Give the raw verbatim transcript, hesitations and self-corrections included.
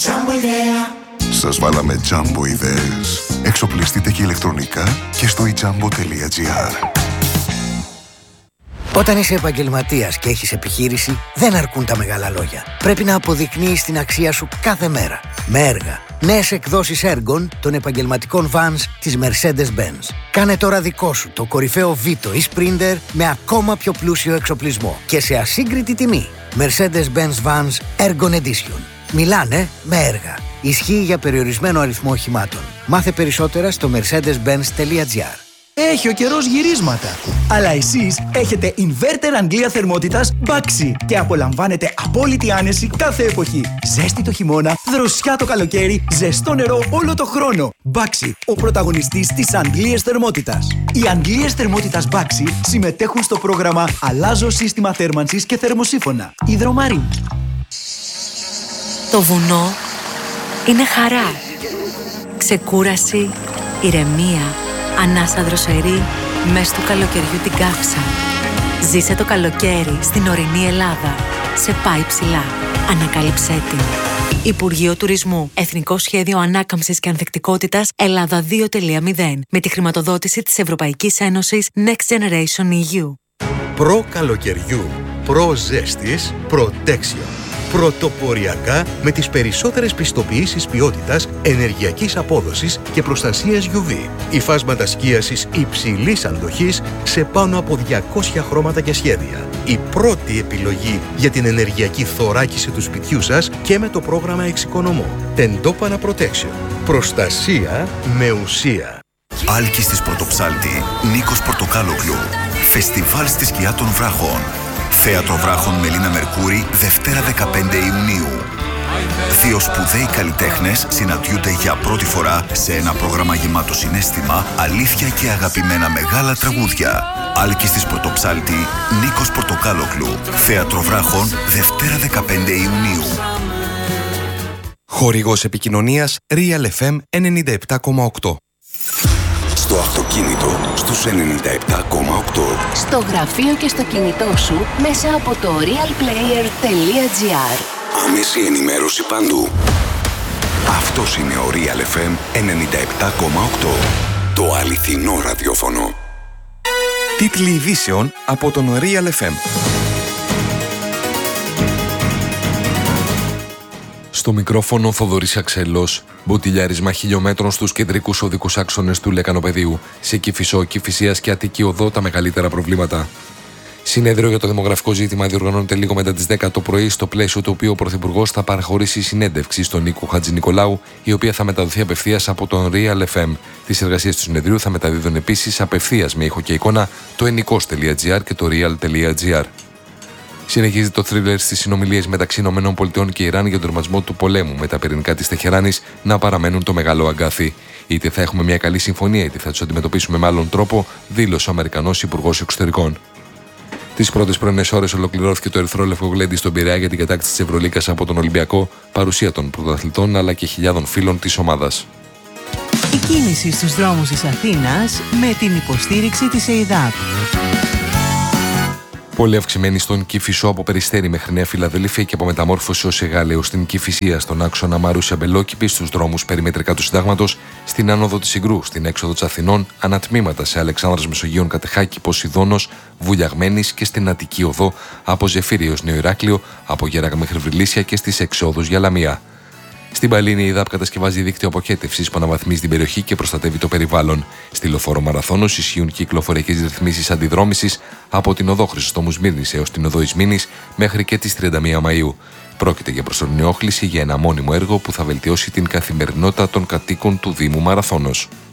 Σας βάλαμε Jumbo ιδέες. Εξοπλιστείτε και ηλεκτρονικά και στο e jumbo τελεία gr. Όταν είσαι επαγγελματίας και έχεις επιχείρηση, δεν αρκούν τα μεγάλα λόγια. Πρέπει να αποδεικνύεις την αξία σου κάθε μέρα. Με έργα. Νέες εκδόσεις έργων των επαγγελματικών vans της Mercedes-Benz. Κάνε τώρα δικό σου το κορυφαίο Vito ή Sprinter με ακόμα πιο πλούσιο εξοπλισμό και σε ασύγκριτη τιμή. Mercedes-Benz Vans Ergon Edition. Μιλάνε με έργα. Ισχύει για περιορισμένο αριθμό οχημάτων. Μάθε περισσότερα στο mercedes benz τελεία gr. Έχει ο καιρός γυρίσματα. Αλλά εσείς έχετε inverter Αγγλία θερμότητας Baxi και απολαμβάνετε απόλυτη άνεση κάθε εποχή. Ζέστη το χειμώνα, δροσιά το καλοκαίρι, ζεστό νερό όλο το χρόνο. Baxi, ο πρωταγωνιστής της Αγγλίας θερμότητας. Οι Αγγλίες θερμότητας Baxi συμμετέχουν στο πρόγραμμα Αλλάζω σύστημα θέρμανσης και θερμοσύφωνα. Υδρομαρίν. Το βουνό είναι χαρά, ξεκούραση, ηρεμία, ανάσα δροσερή, μες του καλοκαιριού την καύσα. Ζήσε το καλοκαίρι στην ορεινή Ελλάδα. Σε πάει ψηλά. Ανακάλυψέ την. Υπουργείο Τουρισμού. Εθνικό Σχέδιο Ανάκαμψης και Ανθεκτικότητας Ελλάδα δύο τελεία μηδέν. Με τη χρηματοδότηση της Ευρωπαϊκής Ένωσης Next Generation ι γιου. Προ καλοκαιριού, προ ζέστης, Protection. Πρωτοποριακά με τις περισσότερες πιστοποιήσεις ποιότητας, ενεργειακής απόδοσης και προστασίας γιου βι. Υφάσματα σκίασης υψηλής αντοχής σε πάνω από διακόσια χρώματα και σχέδια. Η πρώτη επιλογή για την ενεργειακή θωράκιση του σπιτιού σας και με το πρόγραμμα Εξοικονομώ. Τεντόπανα Protection. Προστασία με ουσία. Άλκης της Πρωτοψάλτη, Νίκος Πορτοκάλογλου. Φεστιβάλ στη σκιά των βράχων. Θέατρο Βράχων Μελίνα Μερκούρη, Δευτέρα δεκαπέντε Ιουνίου. Δύο σπουδαίοι καλλιτέχνες συναντιούνται για πρώτη φορά σε ένα πρόγραμμα γεμάτο συναίσθημα, αλήθεια και αγαπημένα μεγάλα τραγούδια. Άλκης της Πρωτοψάλτη, Νίκος Πορτοκάλογλου. Θέατρο Βράχων, Δευτέρα δεκαπέντε Ιουνίου. Χορηγός επικοινωνίας Real εφ εμ ενενήντα επτά κόμμα οκτώ. Στο αυτοκίνητο στους ενενήντα επτά κόμμα οκτώ. Στο γραφείο και στο κινητό σου μέσα από το real player τελεία gr. Άμεση ενημέρωση παντού. Αυτός είναι ο Real εφ εμ ενενήντα επτά κόμμα οκτώ. Το αληθινό ραδιόφωνο. Τίτλοι ειδήσεων από τον Real εφ εμ. Στο μικρόφωνο Θοδωρής Αξελός. Μποτιλιάρισμα χιλιόμετρων στους κεντρικούς οδικούς άξονες του Λεκανοπεδίου. Σε Κηφισό, Κηφισίας και Αττική Οδό τα μεγαλύτερα προβλήματα. Συνέδριο για το δημογραφικό ζήτημα διοργανώνεται λίγο μετά τις δέκα το πρωί, στο πλαίσιο του οποίου ο Πρωθυπουργός θα παραχωρήσει συνέντευξη στον Νίκο Χατζηνικολάου, η οποία θα μεταδοθεί απευθείας από τον Real εφ εμ. Τις εργασίες του συνεδρίου θα μεταδίδουν επίσης απευθείας με ήχο και εικόνα το ενικός τελεία gr και το real τελεία gr. Συνεχίζει το θρίλερ στις συνομιλίες μεταξύ ΗΠΑ και Ιράν για τον τερματισμό του πολέμου, με τα πυρηνικά της Τεχεράνης να παραμένουν το μεγάλο αγκάθι. Είτε θα έχουμε μια καλή συμφωνία, είτε θα τους αντιμετωπίσουμε με άλλον τρόπο, δήλωσε ο Αμερικανός Υπουργός Εξωτερικών. Τις πρώτες πρωινές ώρες ολοκληρώθηκε το ερυθρό λευκό γλέντι στον Πειραιά για την κατάκτηση της Ευρωλίγκας από τον Ολυμπιακό, παρουσία των πρωταθλητών αλλά και χιλιάδων φίλων της ομάδας. Η κίνηση στους δρόμους της Αθήνας με την υποστήριξη της ΕΙΔΑΠ. Πολύ αυξημένη στον Κηφισό από Περιστέρι μέχρι Νέα Φιλαδέλφια και από Μεταμόρφωση ως Εγάλεο στην Κηφισία, στον άξονα Μαρούσια Μπελόκηπη, στους δρόμους περιμετρικά του Συντάγματος, στην άνοδο της Ιγρού, στην έξοδο της Αθηνών, ανατμήματα σε Αλεξάνδρας Μεσογείων Κατεχάκη, Ποσειδώνος, Βουλιαγμένης και στην Αττική Οδό, από Ζεφύρι έως Νέο Ηράκλειο, από Γέραγα μέχρι Βρυλίσια και στις εξόδους για Λαμία. Στην Παλίνη η ΕΙΔΑΠ κατασκευάζει δίκτυο αποχέτευσης που αναβαθμίζει την περιοχή και προστατεύει το περιβάλλον. Στη Λεωφόρο Μαραθώνος ισχύουν κυκλοφοριακές ρυθμίσεις αντιδρόμησης από την οδό Χρυσοστόμου Σμύρνης έως την οδό Ισμήνης μέχρι και τις τριάντα μία Μαΐου. Πρόκειται για προσωρινή όχληση για ένα μόνιμο έργο που θα βελτιώσει την καθημερινότητα των κατοίκων του Δήμου Μαραθώνος.